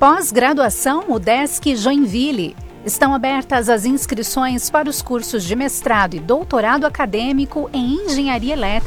Pós-graduação UDESC Joinville. Estão abertas as inscrições para os cursos de mestrado e doutorado acadêmico em Engenharia Elétrica.